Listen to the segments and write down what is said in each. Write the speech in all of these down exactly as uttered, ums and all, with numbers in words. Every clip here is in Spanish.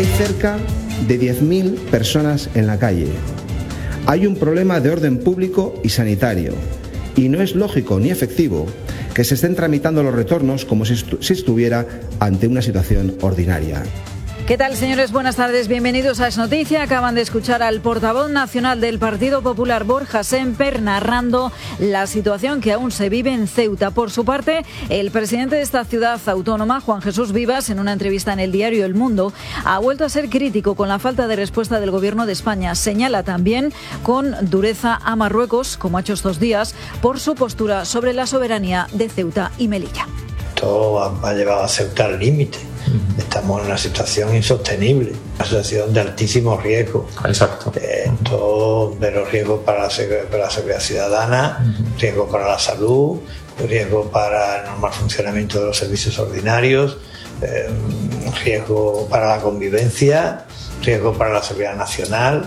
Hay cerca de diez mil personas en la calle. Hay un problema de orden público y sanitario. Y no es lógico ni efectivo que se estén tramitando los retornos como si estuviera ante una situación ordinaria. ¿Qué tal, señores? Buenas tardes. Bienvenidos a Es Noticia. Acaban de escuchar al portavoz nacional del Partido Popular, Borja Sémper, narrando la situación que aún se vive en Ceuta. Por su parte, el presidente de esta ciudad autónoma, Juan Jesús Vivas, en una entrevista en el diario El Mundo, ha vuelto a ser crítico con la falta de respuesta del Gobierno de España. Señala también con dureza a Marruecos, como ha hecho estos días, por su postura sobre la soberanía de Ceuta y Melilla. Todo ha llevado a Ceuta al límite. Estamos en una situación insostenible, una situación de altísimo riesgo. Exacto. Eh, todo de los riesgos para la, para la seguridad ciudadana, uh-huh. riesgo para la salud, riesgo para el normal funcionamiento de los servicios ordinarios, eh, riesgo para la convivencia, riesgo para la seguridad nacional.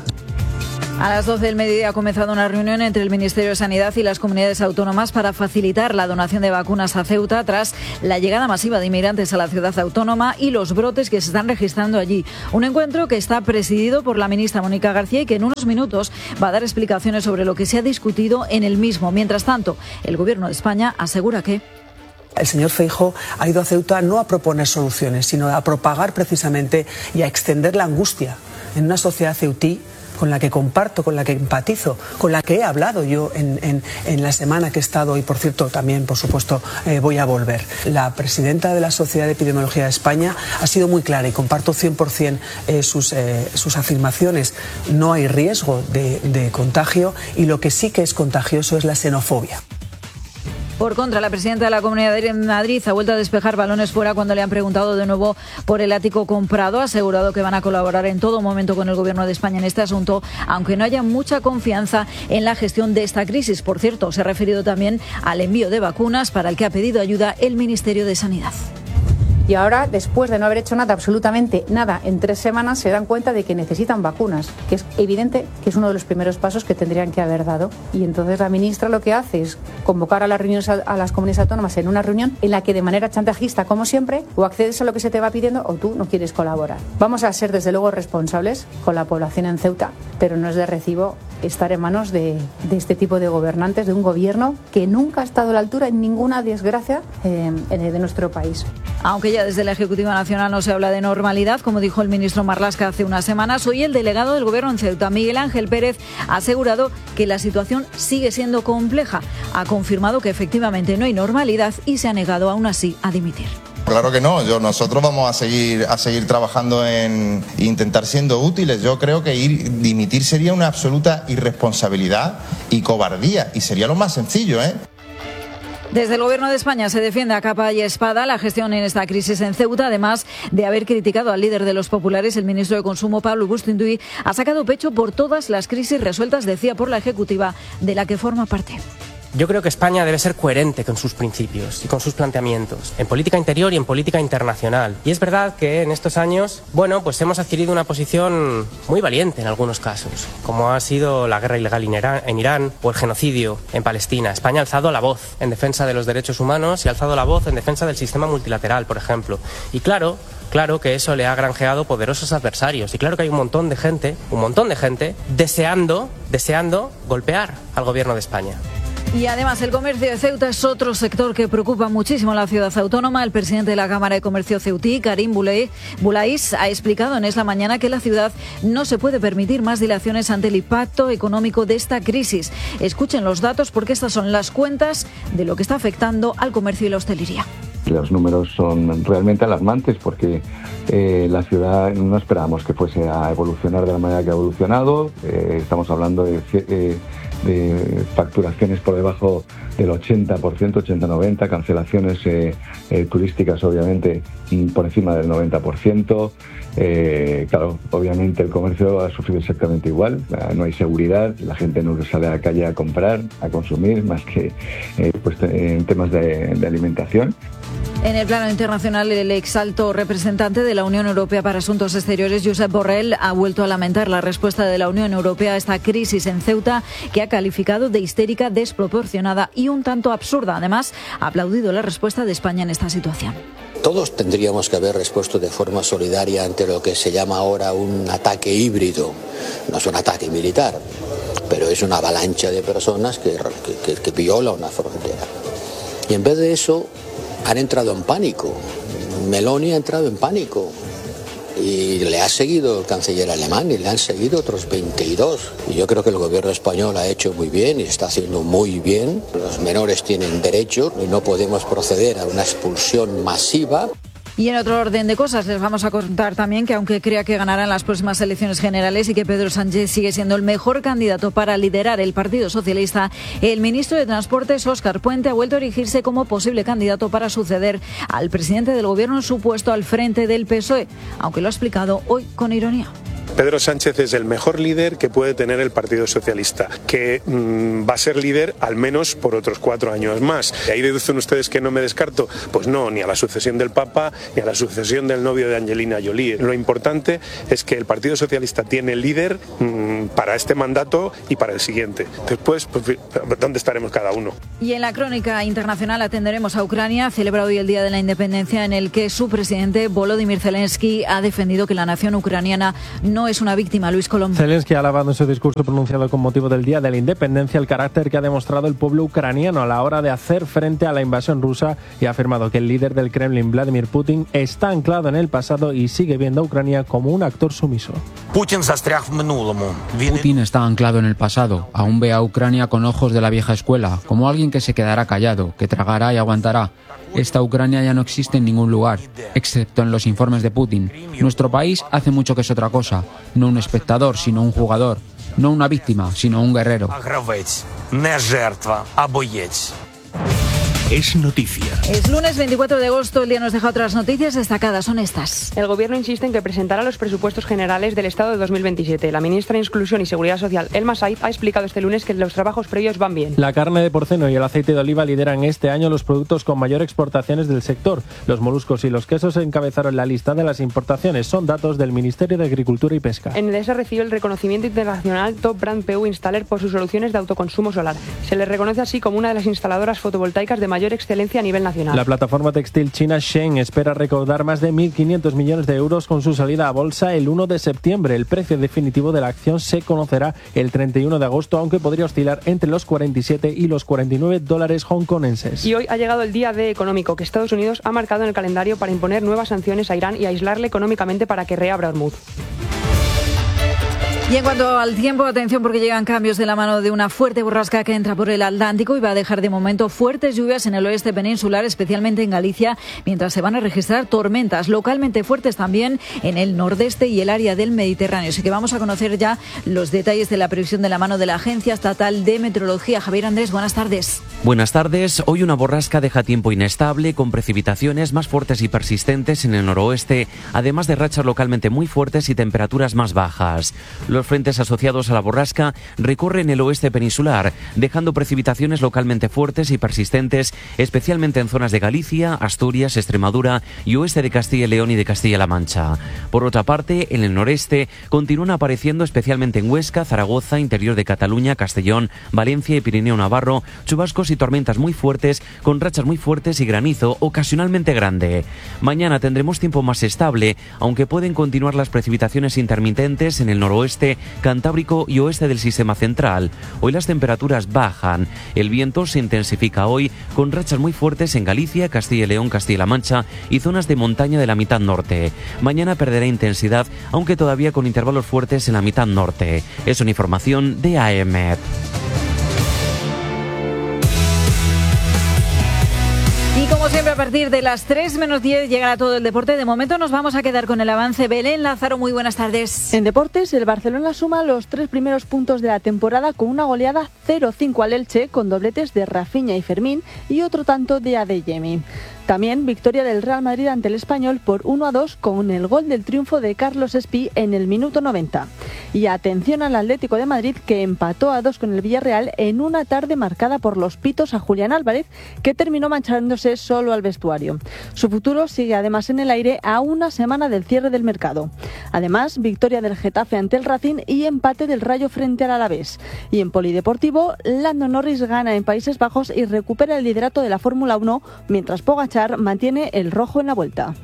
A las doce del mediodía ha comenzado una reunión entre el Ministerio de Sanidad y las comunidades autónomas para facilitar la donación de vacunas a Ceuta tras la llegada masiva de inmigrantes a la ciudad autónoma y los brotes que se están registrando allí. Un encuentro que está presidido por la ministra Mónica García y que en unos minutos va a dar explicaciones sobre lo que se ha discutido en el mismo. Mientras tanto, el Gobierno de España asegura que el señor Feijóo ha ido a Ceuta no a proponer soluciones, sino a propagar precisamente y a extender la angustia en una sociedad ceutí con la que comparto, con la que empatizo, con la que he hablado yo en, en, en la semana que he estado y, por cierto, también, por supuesto, eh, voy a volver. La presidenta de la Sociedad de Epidemiología de España ha sido muy clara y comparto cien por ciento eh, sus, eh, sus afirmaciones. No hay riesgo de, de contagio y lo que sí que es contagioso es la xenofobia. Por contra, la presidenta de la Comunidad de Madrid ha vuelto a despejar balones fuera cuando le han preguntado de nuevo por el ático comprado. Ha asegurado que van a colaborar en todo momento con el Gobierno de España en este asunto, aunque no haya mucha confianza en la gestión de esta crisis. Por cierto, se ha referido también al envío de vacunas para el que ha pedido ayuda el Ministerio de Sanidad. Y ahora, después de no haber hecho nada, absolutamente nada, en tres semanas se dan cuenta de que necesitan vacunas, que es evidente que es uno de los primeros pasos que tendrían que haber dado. Y entonces la ministra lo que hace es convocar a las reuniones a las comunidades autónomas en una reunión en la que de manera chantajista, como siempre, o accedes a lo que se te va pidiendo o tú no quieres colaborar. Vamos a ser desde luego responsables con la población en Ceuta, pero no es de recibo estar en manos de, de este tipo de gobernantes, de un gobierno que nunca ha estado a la altura en ninguna desgracia eh, de nuestro país. Aunque ya desde la Ejecutiva Nacional no se habla de normalidad, como dijo el ministro Marlaska hace unas semanas, hoy el delegado del Gobierno en Ceuta, Miguel Ángel Pérez, ha asegurado que la situación sigue siendo compleja. Ha confirmado que efectivamente no hay normalidad y se ha negado aún así a dimitir. Claro que no, yo, nosotros vamos a seguir a seguir trabajando en intentar siendo útiles. Yo creo que ir dimitir sería una absoluta irresponsabilidad y cobardía, y sería lo más sencillo, ¿eh? Desde el Gobierno de España se defiende a capa y espada la gestión en esta crisis en Ceuta, además de haber criticado al líder de los populares. El ministro de Consumo, Pablo Bustinduy, ha sacado pecho por todas las crisis resueltas, decía, por la Ejecutiva de la que forma parte. Yo creo que España debe ser coherente con sus principios y con sus planteamientos, en política interior y en política internacional. Y es verdad que en estos años, bueno, pues hemos adquirido una posición muy valiente en algunos casos, como ha sido la guerra ilegal en Irán, en Irán o el genocidio en Palestina. España ha alzado la voz en defensa de los derechos humanos y ha alzado la voz en defensa del sistema multilateral, por ejemplo. Y claro, claro que eso le ha granjeado poderosos adversarios. Y claro que hay un montón de gente, un montón de gente, deseando, deseando golpear al Gobierno de España. Y además el comercio de Ceuta es otro sector que preocupa muchísimo a la ciudad autónoma. El presidente de la Cámara de Comercio ceutí, Karim Boulais, ha explicado en Es la Mañana que la ciudad no se puede permitir más dilaciones ante el impacto económico de esta crisis. Escuchen los datos porque estas son las cuentas de lo que está afectando al comercio y la hostelería. Los números son realmente alarmantes porque eh, la ciudad no esperábamos que fuese a evolucionar de la manera que ha evolucionado. Eh, estamos hablando de, eh, de facturaciones por debajo del ochenta por ciento, ochenta noventa, cancelaciones eh, eh, turísticas obviamente por encima del noventa por ciento. Eh, claro, obviamente el comercio ha sufrido exactamente igual, no hay seguridad, la gente no sale a la calle a comprar, a consumir, más que eh, pues, en temas de, de alimentación. En el plano internacional, el ex alto representante de la Unión Europea para Asuntos Exteriores, Josep Borrell, ha vuelto a lamentar la respuesta de la Unión Europea a esta crisis en Ceuta, que ha calificado de histérica, desproporcionada y un tanto absurda. Además, ha aplaudido la respuesta de España en esta situación. todos tendríamos que haber respuesto de forma solidaria ante lo que se llama ahora un ataque híbrido. No es un ataque militar, pero es una avalancha de personas que, que, que viola una frontera. Y en vez de eso, han entrado en pánico. Meloni ha entrado en pánico. Y le ha seguido el canciller alemán y le han seguido otros veintidós. Y yo creo que el gobierno español ha hecho muy bien y está haciendo muy bien. Los menores tienen derecho y no podemos proceder a una expulsión masiva. Y en otro orden de cosas, les vamos a contar también que aunque crea que ganará en las próximas elecciones generales y que Pedro Sánchez sigue siendo el mejor candidato para liderar el Partido Socialista, el ministro de Transportes, Óscar Puente, ha vuelto a erigirse como posible candidato para suceder al presidente del Gobierno en su puesto al frente del P S O E, aunque lo ha explicado hoy con ironía. Pedro Sánchez es el mejor líder que puede tener el Partido Socialista, que mmm, va a ser líder al menos por otros cuatro años más. ¿Y ahí deducen ustedes que no me descarto? Pues no, ni a la sucesión del Papa, ni a la sucesión del novio de Angelina Jolie. Lo importante es que el Partido Socialista tiene líder mmm, para este mandato y para el siguiente. Después, pues, ¿dónde estaremos cada uno? Y en la crónica internacional atenderemos a Ucrania. Celebra hoy el Día de la Independencia, en el que su presidente, Volodymyr Zelensky, ha defendido que la nación ucraniana no es una víctima. Luis Colombo. Zelensky ha alabado en su discurso pronunciado con motivo del Día de la Independencia el carácter que ha demostrado el pueblo ucraniano a la hora de hacer frente a la invasión rusa y ha afirmado que el líder del Kremlin, Vladimir Putin, está anclado en el pasado y sigue viendo a Ucrania como un actor sumiso. Putin está anclado en el pasado. Aún ve a Ucrania con ojos de la vieja escuela, como alguien que se quedará callado, que tragará y aguantará. Esta Ucrania ya no existe en ningún lugar, excepto en los informes de Putin. Nuestro país hace mucho que es otra cosa, no un espectador, sino un jugador, no una víctima, sino un guerrero. Es noticia. Es lunes veinticuatro de agosto, el día nos deja otras noticias destacadas, son estas. El Gobierno insiste en que presentará los presupuestos generales del Estado de dos mil veintisiete. La ministra de Inclusión y Seguridad Social, Elma Said, ha explicado este lunes que los trabajos previos van bien. La carne de porcino y el aceite de oliva lideran este año los productos con mayor exportaciones del sector. Los moluscos y los quesos encabezaron la lista de las importaciones. Son datos del Ministerio de Agricultura y Pesca. Endesa recibe el reconocimiento internacional Top Brand P U Installer por sus soluciones de autoconsumo solar. Se le reconoce así como una de las instaladoras fotovoltaicas de mayor excelencia a nivel nacional. La plataforma textil china Shein espera recaudar más de mil quinientos millones de euros con su salida a bolsa el uno de septiembre. El precio definitivo de la acción se conocerá el treinta y uno de agosto, aunque podría oscilar entre los cuarenta y siete y los cuarenta y nueve dólares hongkonenses. Y hoy ha llegado el día D económico, que Estados Unidos ha marcado en el calendario para imponer nuevas sanciones a Irán y aislarle económicamente para que reabra Hormuz. Y en cuanto al tiempo, atención porque llegan cambios de la mano de una fuerte borrasca que entra por el Atlántico y va a dejar de momento fuertes lluvias en el oeste peninsular, especialmente en Galicia, mientras se van a registrar tormentas localmente fuertes también en el nordeste y el área del Mediterráneo. Así que vamos a conocer ya los detalles de la previsión de la mano de la Agencia Estatal de Meteorología. Javier Andrés, buenas tardes. Buenas tardes. Hoy una borrasca deja tiempo inestable con precipitaciones más fuertes y persistentes en el noroeste, además de rachas localmente muy fuertes y temperaturas más bajas. Los frentes asociados a la borrasca recorren el oeste peninsular, dejando precipitaciones localmente fuertes y persistentes, especialmente en zonas de Galicia, Asturias, Extremadura y oeste de Castilla y León y de Castilla-La Mancha. Por otra parte, en el noreste continúan apareciendo especialmente en Huesca, Zaragoza, interior de Cataluña, Castellón, Valencia y Pirineo Navarro, chubascos y tormentas muy fuertes, con rachas muy fuertes y granizo ocasionalmente grande. Mañana tendremos tiempo más estable, aunque pueden continuar las precipitaciones intermitentes en el noroeste, Cantábrico y oeste del sistema central. Hoy las temperaturas bajan. El viento se intensifica hoy con rachas muy fuertes en Galicia, Castilla y León, Castilla-La Mancha y zonas de montaña de la mitad norte. Mañana perderá intensidad, aunque todavía con intervalos fuertes en la mitad norte. Es una información de A E M E T. Y como siempre, a partir de las tres menos diez llegará todo el deporte. De momento nos vamos a quedar con el avance. Belén Lázaro, muy buenas tardes. En deportes, el Barcelona suma los tres primeros puntos de la temporada con una goleada cero cinco al Elche, con dobletes de Rafinha y Fermín y otro tanto de Adeyemi. También victoria del Real Madrid ante el Español por uno a dos con el gol del triunfo de Carlos Espí en el minuto noventa. Y atención al Atlético de Madrid, que empató a dos con el Villarreal en una tarde marcada por los pitos a Julián Álvarez, que terminó manchándose solo al vestuario. Su futuro sigue además en el aire a una semana del cierre del mercado. Además, victoria del Getafe ante el Racing y empate del Rayo frente al Alavés. Y en polideportivo, Lando Norris gana en Países Bajos y recupera el liderato de la Fórmula uno, mientras Pogačar mantiene el rojo en la vuelta.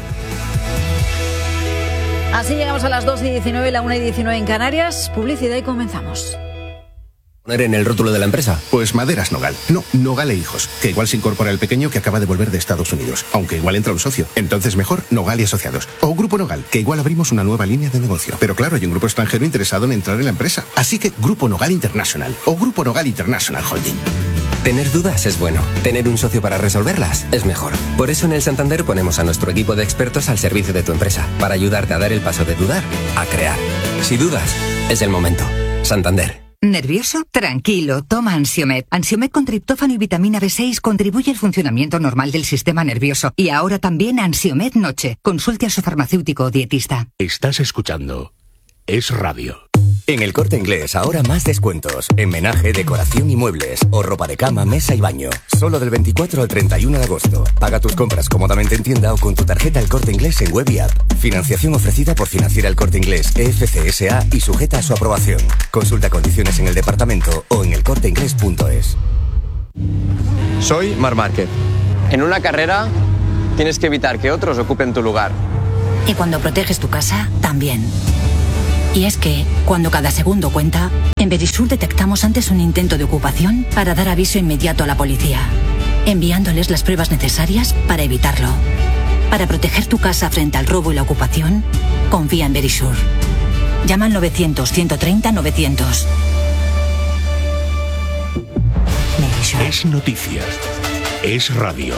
Así llegamos a las dos y diecinueve, la una y diecinueve en Canarias. Publicidad y comenzamos. ¿Poner en el rótulo de la empresa? Pues Maderas Nogal. No, Nogal e Hijos, que igual se incorpora el pequeño que acaba de volver de Estados Unidos, aunque igual entra un socio. Entonces mejor Nogal y Asociados. O Grupo Nogal, que igual abrimos una nueva línea de negocio. Pero claro, hay un grupo extranjero interesado en entrar en la empresa. Así que Grupo Nogal International o Grupo Nogal International Holding. Tener dudas es bueno. Tener un socio para resolverlas es mejor. Por eso en el Santander ponemos a nuestro equipo de expertos al servicio de tu empresa, para ayudarte a dar el paso de dudar a crear. Si dudas, es el momento. Santander. ¿Nervioso? Tranquilo, toma Ansiomed. Ansiomed con triptófano y vitamina B seis contribuye al funcionamiento normal del sistema nervioso. Y ahora también Ansiomed Noche. Consulte a su farmacéutico o dietista. Estás escuchando Es Radio. En El Corte Inglés ahora más descuentos. En menaje, decoración y muebles. O ropa de cama, mesa y baño. Solo del veinticuatro al treinta y uno de agosto. Paga tus compras cómodamente en tienda o con tu tarjeta El Corte Inglés en web y app. Financiación ofrecida por Financiera El Corte Inglés E F C S A y sujeta a su aprobación. Consulta condiciones en el departamento o en el corte inglés punto es. Soy Marc Márquez. En una carrera tienes que evitar que otros ocupen tu lugar. Y cuando proteges tu casa, también. Y es que, cuando cada segundo cuenta, en Verisur detectamos antes un intento de ocupación para dar aviso inmediato a la policía, enviándoles las pruebas necesarias para evitarlo. Para proteger tu casa frente al robo y la ocupación, confía en Verisur. Llama al novecientos, ciento treinta, novecientos. Verisur. Es noticias. Es radio.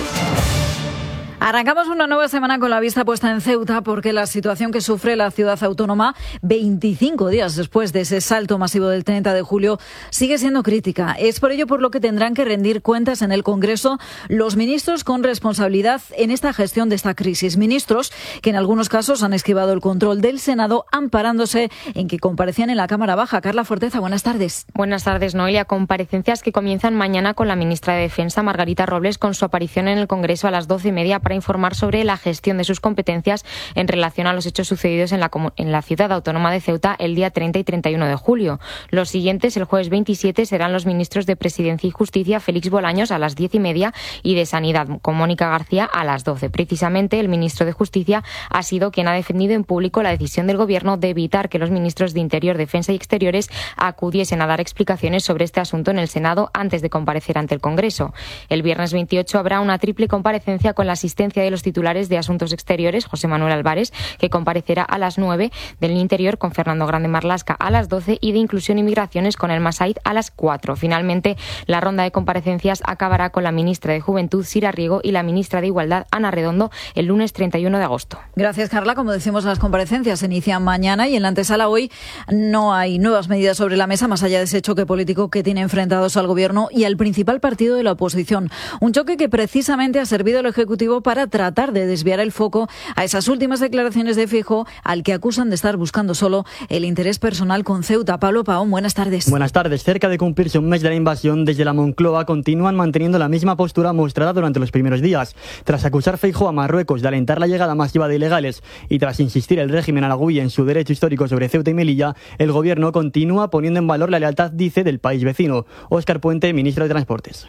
Arrancamos una nueva semana con la vista puesta en Ceuta porque la situación que sufre la ciudad autónoma veinticinco días después de ese salto masivo del treinta de julio sigue siendo crítica. Es por ello por lo que tendrán que rendir cuentas en el Congreso los ministros con responsabilidad en esta gestión de esta crisis. Ministros que en algunos casos han esquivado el control del Senado amparándose en que comparecían en la Cámara Baja. Carla Forteza, buenas tardes. Buenas tardes, Noelia. Comparecencias que comienzan mañana con la ministra de Defensa, Margarita Robles, con su aparición en el Congreso a las doce y media para informar sobre la gestión de sus competencias en relación a los hechos sucedidos en la, en la ciudad autónoma de Ceuta el día treinta y treinta y uno de julio. Los siguientes, el jueves veintisiete, serán los ministros de Presidencia y Justicia, Félix Bolaños, a las diez y media, y de Sanidad, con Mónica García, a las doce. Precisamente, el ministro de Justicia ha sido quien ha defendido en público la decisión del Gobierno de evitar que los ministros de Interior, Defensa y Exteriores acudiesen a dar explicaciones sobre este asunto en el Senado antes de comparecer ante el Congreso. El viernes veintiocho habrá una triple comparecencia con la asistencia de los titulares de Asuntos Exteriores, José Manuel Álvarez, que comparecerá a las nueve, del Interior con Fernando Grande Marlasca a las doce y de Inclusión y Migraciones con el Masaid a las cuatro. Finalmente, la ronda de comparecencias acabará con la ministra de Juventud, Sira Riego, y la ministra de Igualdad, Ana Redondo, el lunes treinta y uno de agosto. Gracias, Carla. Como decimos, las comparecencias se inician mañana y en la antesala hoy no hay nuevas medidas sobre la mesa, más allá de ese choque político que tiene enfrentados al Gobierno y al principal partido de la oposición. Un choque que precisamente ha servido al Ejecutivo para tratar de desviar el foco a esas últimas declaraciones de Feijóo, al que acusan de estar buscando solo el interés personal con Ceuta. Pablo Paón, buenas tardes. Buenas tardes. Cerca de cumplirse un mes de la invasión, desde la Moncloa continúan manteniendo la misma postura mostrada durante los primeros días. Tras acusar Feijóo a Marruecos de alentar la llegada masiva de ilegales y tras insistir el régimen alauí en su derecho histórico sobre Ceuta y Melilla, el Gobierno continúa poniendo en valor la lealtad, dice, del país vecino. Óscar Puente, ministro de Transportes.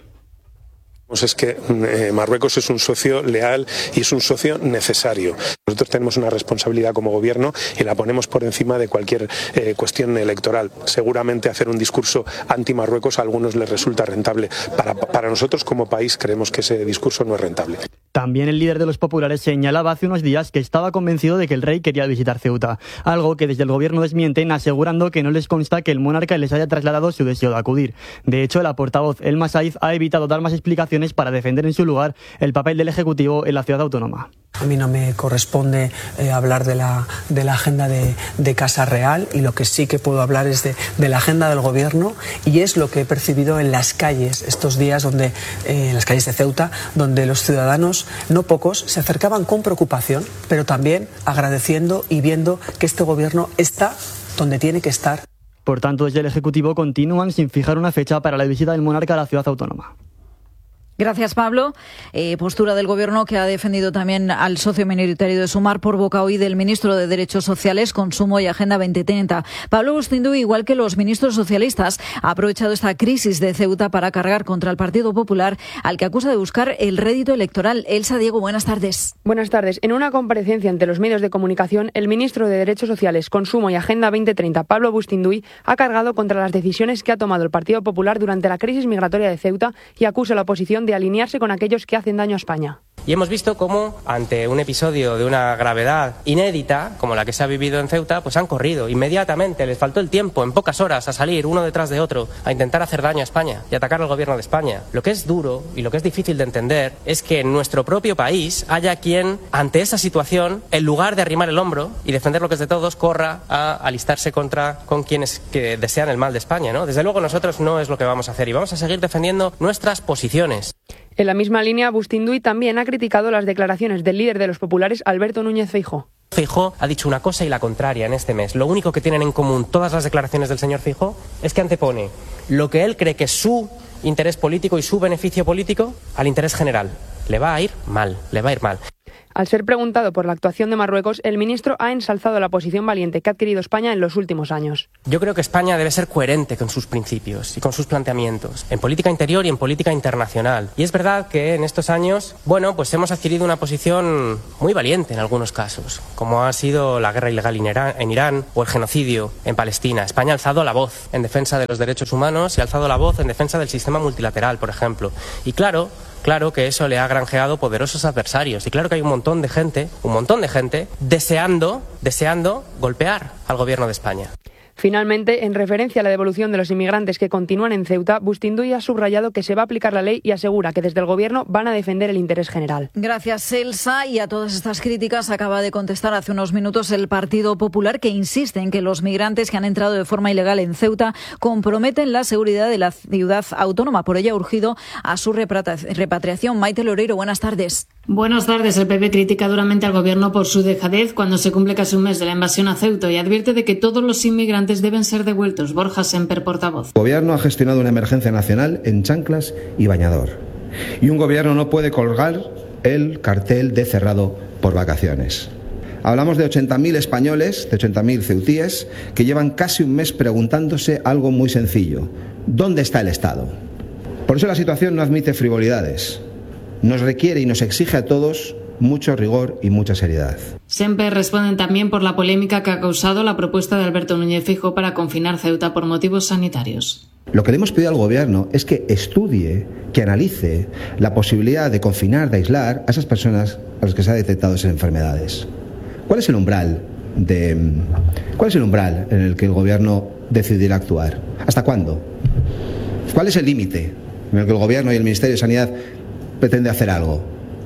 Es que eh, Marruecos es un socio leal y es un socio necesario. Nosotros tenemos una responsabilidad como gobierno y la ponemos por encima de cualquier eh, cuestión electoral. Seguramente hacer un discurso anti-Marruecos a algunos les resulta rentable. Para, para nosotros como país creemos que ese discurso no es rentable. También el líder de los populares señalaba hace unos días que estaba convencido de que el rey quería visitar Ceuta, algo que desde el gobierno desmienten, asegurando que no les consta que el monarca les haya trasladado su deseo de acudir. De hecho, la portavoz Elma Saiz ha evitado dar más explicaciones para defender en su lugar el papel del Ejecutivo en la ciudad autónoma. A mí no me corresponde eh, hablar de la, de la agenda de, de Casa Real, y lo que sí que puedo hablar es de, de la agenda del Gobierno, y es lo que he percibido en las calles estos días, donde eh, en las calles de Ceuta, donde los ciudadanos, no pocos, se acercaban con preocupación, pero también agradeciendo y viendo que este Gobierno está donde tiene que estar. Por tanto, desde el Ejecutivo continúan sin fijar una fecha para la visita del monarca a la ciudad autónoma. Gracias, Pablo. Eh, postura del Gobierno que ha defendido también al socio minoritario de Sumar por boca hoy del ministro de Derechos Sociales, Consumo y Agenda veinte treinta. Pablo Bustinduy, igual que los ministros socialistas, ha aprovechado esta crisis de Ceuta para cargar contra el Partido Popular, al que acusa de buscar el rédito electoral. Elsa Diego, buenas tardes. Buenas tardes. En una comparecencia ante los medios de comunicación, el ministro de Derechos Sociales, Consumo y Agenda veinte treinta, Pablo Bustinduy, ha cargado contra las decisiones que ha tomado el Partido Popular durante la crisis migratoria de Ceuta y acusa a la oposición de alinearse con aquellos que hacen daño a España. Y hemos visto cómo, ante un episodio de una gravedad inédita, como la que se ha vivido en Ceuta, pues han corrido inmediatamente, les faltó el tiempo, en pocas horas, a salir uno detrás de otro, a intentar hacer daño a España y atacar al gobierno de España. Lo que es duro y lo que es difícil de entender es que en nuestro propio país haya quien, ante esa situación, en lugar de arrimar el hombro y defender lo que es de todos, corra a alistarse contra con quienes que desean el mal de España, ¿no? Desde luego nosotros no es lo que vamos a hacer y vamos a seguir defendiendo nuestras posiciones. En la misma línea, Bustinduy también ha criticado las declaraciones del líder de los populares, Alberto Núñez Feijóo. Feijóo ha dicho una cosa y la contraria en este mes. Lo único que tienen en común todas las declaraciones del señor Feijóo es que antepone lo que él cree que es su interés político y su beneficio político al interés general. Le va a ir mal, le va a ir mal. Al ser preguntado por la actuación de Marruecos, el ministro ha ensalzado la posición valiente que ha adquirido España en los últimos años. Yo creo que España debe ser coherente con sus principios y con sus planteamientos, en política interior y en política internacional. Y es verdad que en estos años, bueno, pues hemos adquirido una posición muy valiente en algunos casos, como ha sido la guerra ilegal en Irán, en Irán o el genocidio en Palestina. España ha alzado la voz en defensa de los derechos humanos y ha alzado la voz en defensa del sistema multilateral, por ejemplo. Y claro, Claro que eso le ha granjeado poderosos adversarios y claro que hay un montón de gente, un montón de gente deseando, deseando golpear al gobierno de España. Finalmente, en referencia a la devolución de los inmigrantes que continúan en Ceuta, Bustinduy ha subrayado que se va a aplicar la ley y asegura que desde el Gobierno van a defender el interés general. Gracias, Elsa. Y a todas estas críticas acaba de contestar hace unos minutos el Partido Popular, que insiste en que los migrantes que han entrado de forma ilegal en Ceuta comprometen la seguridad de la ciudad autónoma. Por ello ha urgido a su repatriación. Maite Loreiro, buenas tardes. Buenas tardes. El P P critica duramente al Gobierno por su dejadez cuando se cumple casi un mes de la invasión a Ceuta y advierte de que todos los inmigrantes deben ser devueltos. Borja Semper, portavoz. El Gobierno ha gestionado una emergencia nacional en chanclas y bañador. Y un Gobierno no puede colgar el cartel de cerrado por vacaciones. Hablamos de ochenta mil españoles, de ochenta mil ceutíes, que llevan casi un mes preguntándose algo muy sencillo. ¿Dónde está el Estado? Por eso la situación no admite frivolidades. Nos requiere y nos exige a todos mucho rigor y mucha seriedad. Semper responden también por la polémica que ha causado la propuesta de Alberto Núñez Feijóo para confinar Ceuta por motivos sanitarios. Lo que le hemos pedido al Gobierno es que estudie, que analice la posibilidad de confinar, de aislar a esas personas a las que se ha detectado esas enfermedades. ¿Cuál es el umbral de, cuál es el umbral en el que el Gobierno decidirá actuar? ¿Hasta cuándo? ¿Cuál es el límite en el que el Gobierno y el Ministerio de Sanidad pretende hacer algo?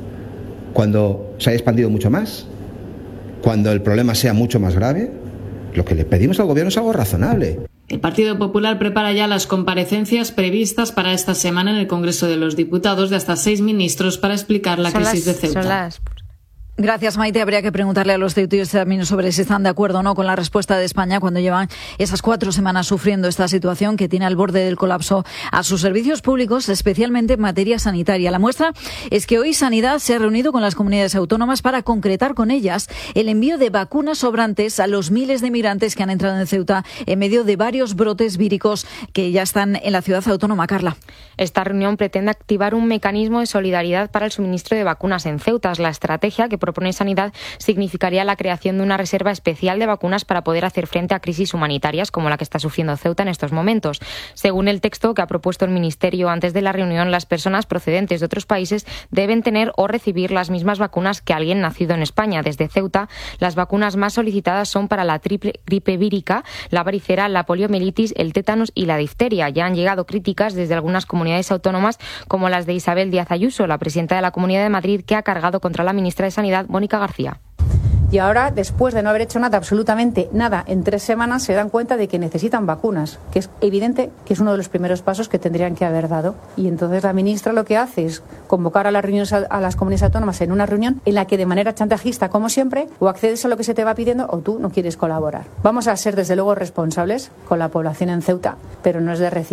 ¿Cuando se haya expandido mucho más? ¿Cuando el problema sea mucho más grave? Lo que le pedimos al Gobierno es algo razonable. El Partido Popular prepara ya las comparecencias previstas para esta semana en el Congreso de los Diputados de hasta seis ministros para explicar la son crisis las, de Ceuta. Son las... Gracias, Maite. Habría que preguntarle a los ceutíes también sobre si están de acuerdo o no con la respuesta de España cuando llevan esas cuatro semanas sufriendo esta situación que tiene al borde del colapso a sus servicios públicos, especialmente en materia sanitaria. La muestra es que hoy Sanidad se ha reunido con las comunidades autónomas para concretar con ellas el envío de vacunas sobrantes a los miles de migrantes que han entrado en Ceuta en medio de varios brotes víricos que ya están en la ciudad autónoma. Carla. Esta reunión pretende activar un mecanismo de solidaridad para el suministro de vacunas en Ceuta. La estrategia que propone Sanidad significaría la creación de una reserva especial de vacunas para poder hacer frente a crisis humanitarias como la que está sufriendo Ceuta en estos momentos. Según el texto que ha propuesto el Ministerio antes de la reunión, las personas procedentes de otros países deben tener o recibir las mismas vacunas que alguien nacido en España. Desde Ceuta, las vacunas más solicitadas son para la triple gripe vírica, la varicela, la poliomielitis, el tétanos y la difteria. Ya han llegado críticas desde algunas comunidades autónomas como las de Isabel Díaz Ayuso, la presidenta de la Comunidad de Madrid, que ha cargado contra la ministra de Sanidad, Mónica García. Y ahora, después de no haber hecho nada, absolutamente nada, en tres semanas se dan cuenta de que necesitan vacunas, que es evidente que es uno de los primeros pasos que tendrían que haber dado. Y entonces la ministra lo que hace es convocar a las reuniones a las comunidades autónomas en una reunión en la que de manera chantajista, como siempre, o accedes a lo que se te va pidiendo o tú no quieres colaborar. Vamos a ser desde luego responsables con la población en Ceuta, pero no es de recibo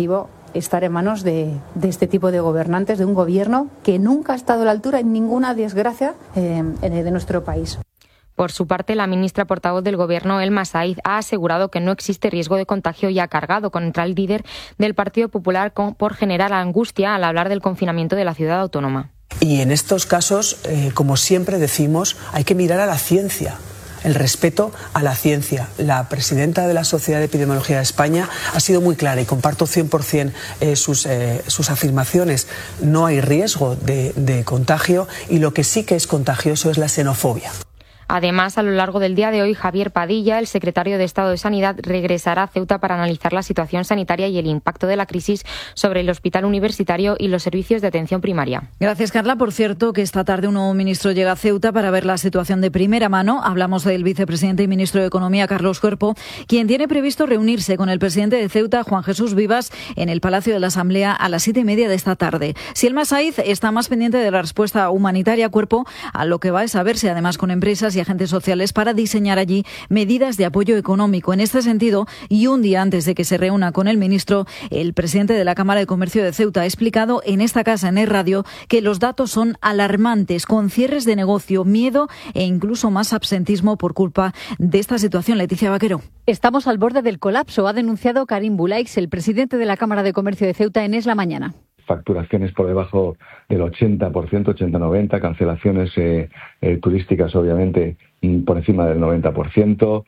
estar en manos de, de este tipo de gobernantes, de un gobierno que nunca ha estado a la altura en ninguna desgracia eh, de nuestro país. Por su parte, la ministra portavoz del Gobierno, Elma Saíz, ha asegurado que no existe riesgo de contagio y ha cargado contra el líder del Partido Popular por generar angustia al hablar del confinamiento de la ciudad autónoma. Y en estos casos, eh, como siempre decimos, hay que mirar a la ciencia. El respeto a la ciencia. La presidenta de la Sociedad de Epidemiología de España ha sido muy clara y comparto cien por ciento eh, sus, eh, sus afirmaciones. No hay riesgo de, de contagio y lo que sí que es contagioso es la xenofobia. Además, a lo largo del día de hoy, Javier Padilla, el secretario de Estado de Sanidad, regresará a Ceuta para analizar la situación sanitaria y el impacto de la crisis sobre el hospital universitario y los servicios de atención primaria. Gracias, Carla. Por cierto, que esta tarde un nuevo ministro llega a Ceuta para ver la situación de primera mano. Hablamos del vicepresidente y ministro de Economía, Carlos Cuerpo, quien tiene previsto reunirse con el presidente de Ceuta, Juan Jesús Vivas, en el Palacio de la Asamblea a las siete y media de esta tarde. Si Elma Saíz está más pendiente de la respuesta humanitaria, Cuerpo, a lo que va es a verse además con empresas y agentes sociales para diseñar allí medidas de apoyo económico. En este sentido, y un día antes de que se reúna con el ministro, el presidente de la Cámara de Comercio de Ceuta ha explicado en esta casa, en el radio, que los datos son alarmantes, con cierres de negocio, miedo e incluso más absentismo por culpa de esta situación. Leticia Vaquero. Estamos al borde del colapso, ha denunciado Karim Boulaix, el presidente de la Cámara de Comercio de Ceuta, en Es la Mañana. Facturaciones por debajo del ochenta por ciento, ochenta noventa, cancelaciones eh, eh, turísticas obviamente por encima del noventa por ciento.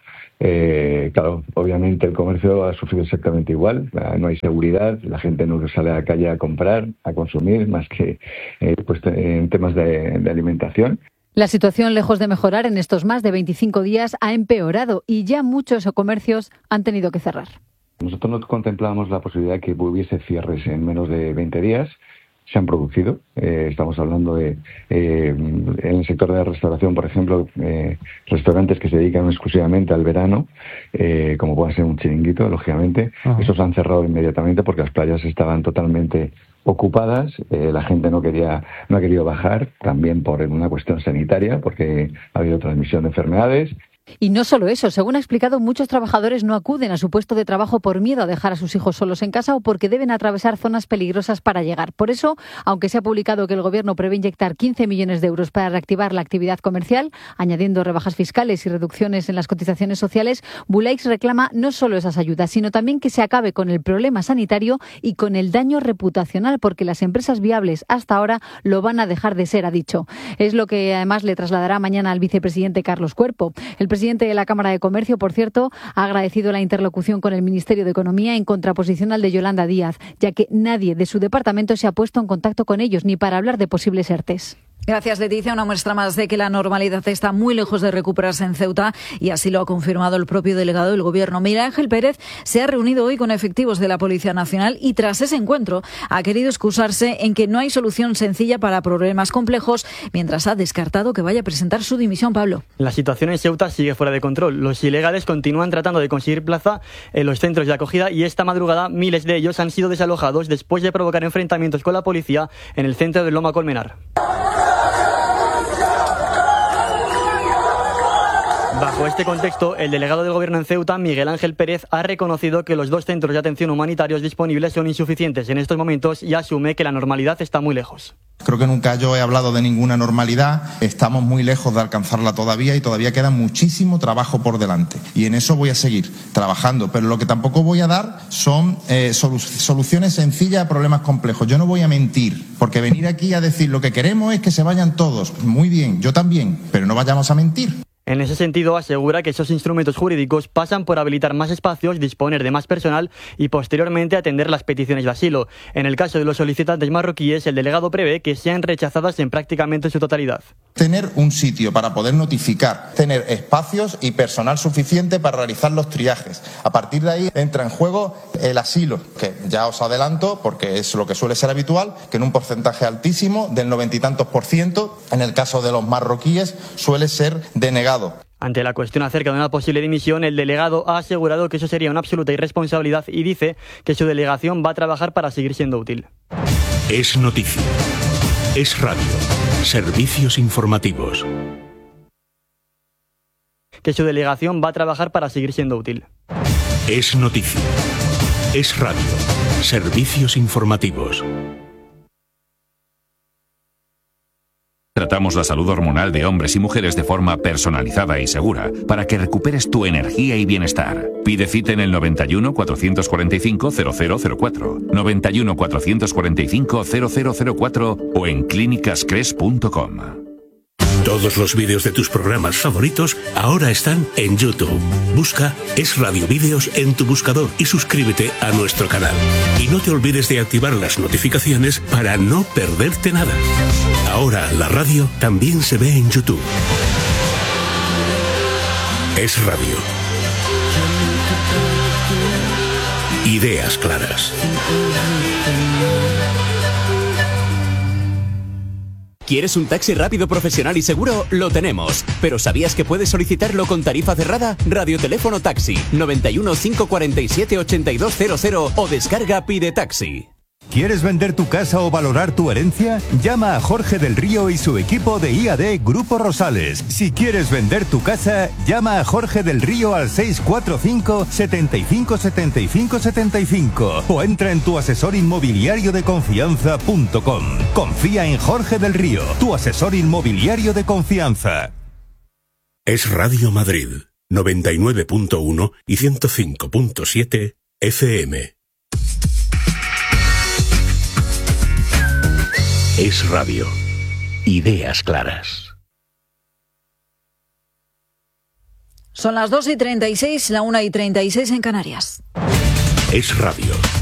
Eh, claro, obviamente el comercio ha sufrido exactamente igual, no hay seguridad, la gente no sale a la calle a comprar, a consumir, más que eh, pues, en temas de, de alimentación. La situación, lejos de mejorar en estos más de veinticinco días, ha empeorado y ya muchos comercios han tenido que cerrar. Nosotros no contemplábamos la posibilidad de que hubiese cierres en menos de veinte días. Se han producido. Eh, estamos hablando de, eh, en el sector de la restauración, por ejemplo, eh, restaurantes que se dedican exclusivamente al verano, eh, como puede ser un chiringuito, lógicamente. Uh-huh. Esos han cerrado inmediatamente porque las playas estaban totalmente ocupadas. Eh, la gente no quería, no ha querido bajar, también por una cuestión sanitaria, porque ha habido transmisión de enfermedades. Y no solo eso, según ha explicado, muchos trabajadores no acuden a su puesto de trabajo por miedo a dejar a sus hijos solos en casa o porque deben atravesar zonas peligrosas para llegar. Por eso, aunque se ha publicado que el Gobierno prevé inyectar quince millones de euros para reactivar la actividad comercial, añadiendo rebajas fiscales y reducciones en las cotizaciones sociales, Boulaix reclama no solo esas ayudas, sino también que se acabe con el problema sanitario y con el daño reputacional, porque las empresas viables hasta ahora lo van a dejar de ser, ha dicho. Es lo que además le trasladará mañana al vicepresidente Carlos Cuerpo. El presidente de la Cámara de Comercio, por cierto, ha agradecido la interlocución con el Ministerio de Economía en contraposición al de Yolanda Díaz, ya que nadie de su departamento se ha puesto en contacto con ellos ni para hablar de posibles ERTEs. Gracias, Leticia. Una muestra más de que la normalidad está muy lejos de recuperarse en Ceuta y así lo ha confirmado el propio delegado del Gobierno. Miguel Ángel Pérez se ha reunido hoy con efectivos de la Policía Nacional y tras ese encuentro ha querido excusarse en que no hay solución sencilla para problemas complejos, mientras ha descartado que vaya a presentar su dimisión. Pablo. La situación en Ceuta sigue fuera de control. Los ilegales continúan tratando de conseguir plaza en los centros de acogida y esta madrugada miles de ellos han sido desalojados después de provocar enfrentamientos con la policía en el centro de Loma Colmenar. Bajo este contexto, el delegado del Gobierno en Ceuta, Miguel Ángel Pérez, ha reconocido que los dos centros de atención humanitarios disponibles son insuficientes en estos momentos y asume que la normalidad está muy lejos. Creo que nunca yo he hablado de ninguna normalidad, estamos muy lejos de alcanzarla todavía y todavía queda muchísimo trabajo por delante. Y en eso voy a seguir trabajando, pero lo que tampoco voy a dar son eh, solu- soluciones sencillas a problemas complejos. Yo no voy a mentir, porque venir aquí a decir lo que queremos es que se vayan todos. Muy bien, yo también, pero no vayamos a mentir. En ese sentido, asegura que esos instrumentos jurídicos pasan por habilitar más espacios, disponer de más personal y posteriormente atender las peticiones de asilo. En el caso de los solicitantes marroquíes, el delegado prevé que sean rechazadas en prácticamente su totalidad. Tener un sitio para poder notificar, tener espacios y personal suficiente para realizar los triajes. A partir de ahí entra en juego el asilo, que ya os adelanto, porque es lo que suele ser habitual, que en un porcentaje altísimo, del noventa y tantos por ciento, en el caso de los marroquíes, suele ser denegado. Ante la cuestión acerca de una posible dimisión, el delegado ha asegurado que eso sería una absoluta irresponsabilidad y dice que su delegación va a trabajar para seguir siendo útil. Es noticia. Es radio. Servicios informativos. Que su delegación va a trabajar para seguir siendo útil. Es noticia. Es Radio. Servicios informativos. Tratamos la salud hormonal de hombres y mujeres de forma personalizada y segura para que recuperes tu energía y bienestar. Pide cita en el noventa y uno, cuatrocientos cuarenta y cinco, cero cero cero cuatro, noventa y uno, cuatrocientos cuarenta y cinco, cero cero cero cuatro o en clínicas cres punto com. Todos los vídeos de tus programas favoritos ahora están en YouTube. Busca Es Radio Vídeos en tu buscador y suscríbete a nuestro canal. Y no te olvides de activar las notificaciones para no perderte nada. Ahora la radio también se ve en YouTube. Es Radio. Ideas claras. ¿Quieres un taxi rápido, profesional y seguro? Lo tenemos. ¿Pero sabías que puedes solicitarlo con tarifa cerrada? Radioteléfono Taxi, noventa y uno, cinco cuarenta y siete, ochenta y dos cero cero o descarga Pide Taxi. ¿Quieres vender tu casa o valorar tu herencia? Llama a Jorge del Río y su equipo de I A D Grupo Rosales. Si quieres vender tu casa, llama a Jorge del Río al seis cuatro cinco, setenta y cinco, setenta y cinco, setenta y cinco o entra en tu asesor inmobiliario de confianza punto com. Confía en Jorge del Río, tu asesor inmobiliario de confianza. Es Radio Madrid, noventa y nueve punto uno y ciento cinco punto siete F M. Es Radio. Ideas claras. Son las dos y treinta y seis, la una y treinta y seis en Canarias. Es Radio.